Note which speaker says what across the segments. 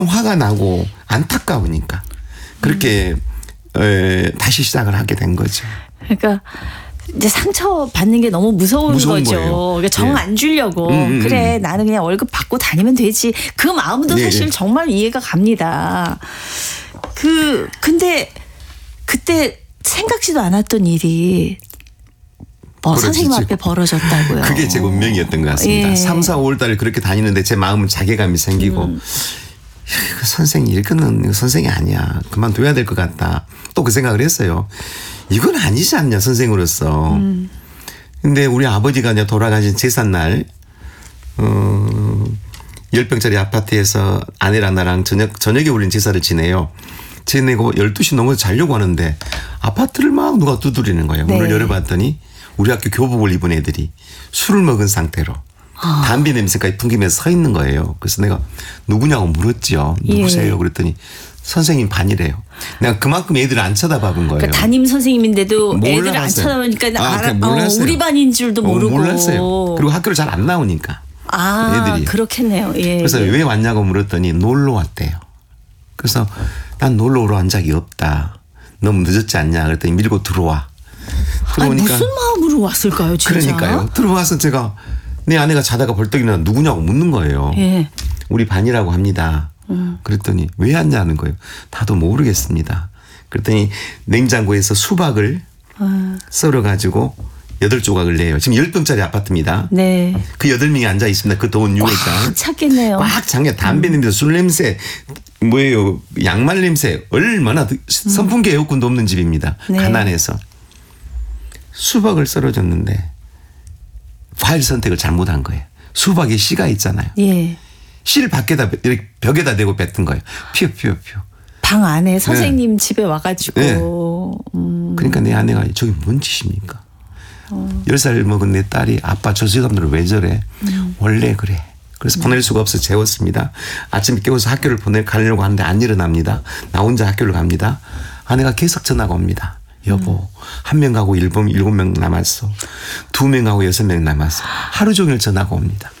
Speaker 1: 화가 나고 안타까우니까 그렇게 다시 시작을 하게 된 거죠.
Speaker 2: 그러니까 이제 상처 받는 게 너무 무서운 거죠. 그러니까 정 안 주려고 그래 나는 그냥 월급 받고 다니면 되지. 그 마음도 사실 정말 이해가 갑니다. 근데 그때 생각지도 않았던 일이 선생님 앞에 벌어졌다고요.
Speaker 1: 그게 제 운명이었던 것 같습니다. 3, 4, 5월 달에 그렇게 다니는데 제 마음은 자괴감이 생기고 선생님 이거는 선생이 아니야. 그만둬야 될 것 같다. 또 그 생각을 했어요. 이건 아니지 않냐 선생으로서. 근데 우리 아버지가 이제 돌아가신 제삿날 10평짜리 아파트에서 아내랑 나랑 저녁에 올린 제사를 지내요. 지내고 12시 넘어서 자려고 하는데 아파트를 막 누가 두드리는 거예요. 문을 열어봤더니 우리 학교 교복을 입은 애들이 술을 먹은 상태로 담배 냄새까지 풍기면서 서 있는 거예요. 그래서 내가 누구냐고 물었죠. 누구세요? 그랬더니 선생님 반이래요. 내가 그만큼 애들을 안 쳐다봐본 거예요.
Speaker 2: 그러니까 담임 선생님인데도 애들을 안 쳐다보니까 우리 반인 줄도 모르고.
Speaker 1: 몰랐어요. 그리고 학교를 잘 안 나오니까. 애들이.
Speaker 2: 그렇겠네요.
Speaker 1: 그래서 왜 왔냐고 물었더니 놀러 왔대요. 그래서 난 놀러 오러 온 적이 없다. 너무 늦었지 않냐 그랬더니 밀고 들어와. 들어오니까
Speaker 2: 무슨 마음으로 왔을까요 진짜.
Speaker 1: 그러니까요. 들어와서 제가 내 아내가 자다가 벌떡 일어나 누구냐고 묻는 거예요. 우리 반이라고 합니다. 그랬더니 왜 왔냐는 거예요. 나도 모르겠습니다. 그랬더니 냉장고에서 수박을 썰어가지고 8조각을 내요. 지금 10평짜리 아파트입니다.
Speaker 2: 네.
Speaker 1: 그 8명이 앉아 있습니다. 그 더운 6월달.
Speaker 2: 꽉 찼겠네요.
Speaker 1: 꽉 찬게 담배 냄새, 술 냄새, 뭐예요. 양말 냄새 얼마나 선풍기 에어컨도 없는 집입니다. 가난해서. 수박을 썰어줬는데 과일 선택을 잘못한 거예요. 수박에 씨가 있잖아요. 씨를 밖에다 이렇게 벽에다 대고 뱉은 거예요. 피어.
Speaker 2: 방 안에 선생님 집에 와가지고.
Speaker 1: 그러니까 내 아내가 저게 뭔 짓입니까? 10살 먹은 내 딸이 아빠 저 사람들은 왜 저래? 원래 그래. 그래서 보낼 수가 없어 재웠습니다. 아침에 깨워서 학교를 가려고 하는데 안 일어납니다. 나 혼자 학교를 갑니다. 아내가 계속 전화가 옵니다. 여보, 1명 가고 7명 남았어. 2명 가고 6명 남았어. 하루 종일 전화가 옵니다.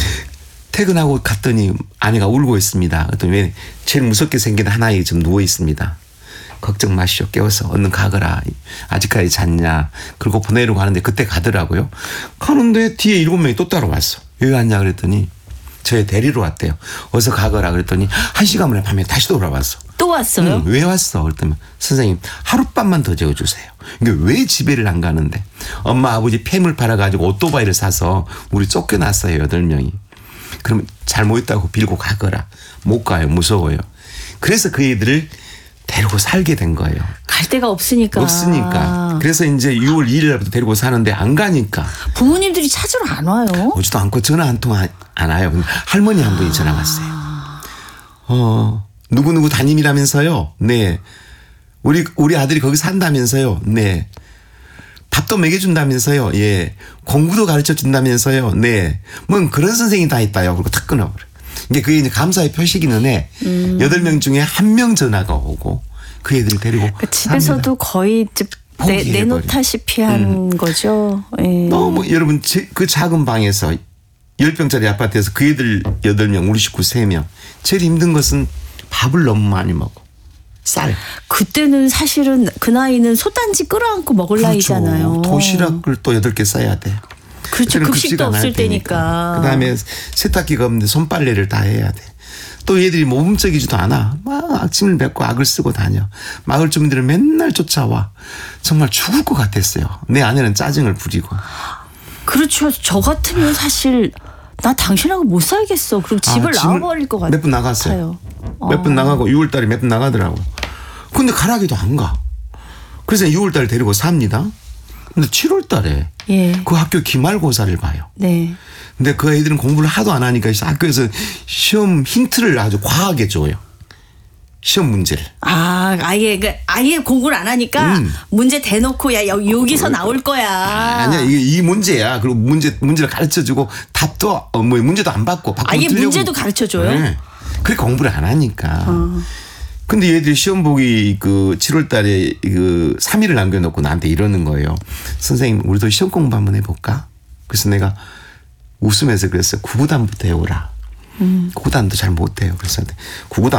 Speaker 1: 퇴근하고 갔더니 아내가 울고 있습니다. 그랬더니 왜 제일 무섭게 생긴 하나에 좀 누워 있습니다. 걱정 마시오. 깨워서 얼른 가거라. 아직까지 잤냐. 그리고 보내려고 하는데 그때 가더라고요. 가는데 뒤에 7명이 또 따라왔어. 왜 왔냐 그랬더니 저희 데리러 왔대요. 어서 가거라 그랬더니 1시간 만에 밤에 다시 돌아왔어.
Speaker 2: 또 왔어요?
Speaker 1: 왜 왔어? 그랬더니 선생님 하룻밤만 더 재워주세요. 이게 왜 집에를 안 가는데 엄마 아버지 폐물 팔아가지고 오토바이를 사서 우리 쫓겨났어요. 8명이. 그러면 잘못했다고 빌고 가거라. 못 가요. 무서워요. 그래서 그 애들을 데리고 살게 된 거예요.
Speaker 2: 갈 데가 없으니까.
Speaker 1: 그래서 이제 6월 2일 날부터 데리고 사는데 안 가니까.
Speaker 2: 부모님들이 찾으러 안 와요?
Speaker 1: 오지도 않고 전화 한 통 안 와요. 할머니 한 분이 전화 왔어요. 누구누구 담임이라면서요? 네. 우리 아들이 거기 산다면서요? 네. 밥도 먹여준다면서요? 예. 공부도 가르쳐 준다면서요? 네. 뭐 그런 선생님이 다 있다요. 그리고 탁 끊어버려. 이게 그게 이제 감사의 표시기는 해. 8명 중에 1명 전화가 오고 그 애들을 데리고.
Speaker 2: 그러니까 집에서도 거의 내놓다시피 한 거죠.
Speaker 1: 너무 여러분 그 작은 방에서 10평짜리 아파트에서 그 애들 8명, 우리 식구 3명. 제일 힘든 것은 밥을 너무 많이 먹어. 쌀.
Speaker 2: 그때는 사실은 그 나이는 솥단지 끌어안고 먹을 나이잖아요.
Speaker 1: 도시락을 또 8개 싸야 돼.
Speaker 2: 그렇죠. 급식도 없을 때니까.
Speaker 1: 그다음에 세탁기가 없는데 손빨래를 다 해야 돼. 또 얘들이 모범적이지도 않아. 막 악침을 뱉고 악을 쓰고 다녀. 마을 주민들은 맨날 쫓아와. 정말 죽을 것 같았어요. 내 아내는 짜증을 부리고.
Speaker 2: 그렇죠. 저 같으면 사실 나 당신하고 못 살겠어. 그리고 집을 나와버릴 것 같아요.
Speaker 1: 몇 분 나갔어요. 몇 분 나가고 6월달에 몇 분 나가더라고. 근데 가라기도 안 가. 그래서 6월달에 데리고 삽니다. 근데 7월달에 그 학교 기말고사를 봐요.
Speaker 2: 네.
Speaker 1: 근데 그 애들은 공부를 하도 안 하니까 학교에서 시험 힌트를 아주 과하게 줘요. 시험 문제를.
Speaker 2: 아예 공부를 안 하니까 문제 대놓고 야 여기서 나올 거야.
Speaker 1: 아니야 이 문제야. 그리고 문제를 가르쳐주고 답도 문제도 안 받고.
Speaker 2: 아예 문제도 가르쳐줘요.
Speaker 1: 네. 그래 공부를 안 하니까. 근데 얘들이 시험 보기 7월달에 3일을 남겨놓고 나한테 이러는 거예요. 선생님 우리도 시험 공부 한번 해볼까? 그래서 내가 웃으면서 그랬어요. 구구단부터 해오라. 구구단도 잘 못해요. 그래서 구구단